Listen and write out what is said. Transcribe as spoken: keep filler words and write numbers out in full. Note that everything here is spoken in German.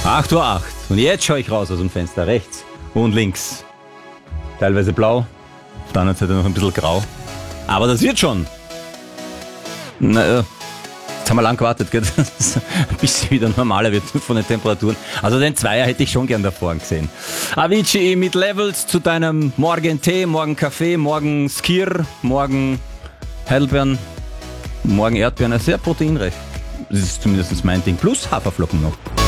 acht Uhr acht. Und jetzt schaue ich raus aus dem Fenster, rechts und links. Teilweise blau, auf der anderen Seite noch ein bisschen grau. Aber das wird schon. Naja, jetzt haben wir lang gewartet, gell? Bis es wieder normaler wird von den Temperaturen. Also den Zweier hätte ich schon gern da vorne gesehen. Avicii mit Levels zu deinem morgen Tee, morgen Kaffee, morgen Skir, morgen Heidelbeeren, morgen Erdbeeren. Sehr proteinreich. Das ist zumindest mein Ding. Plus Haferflocken noch.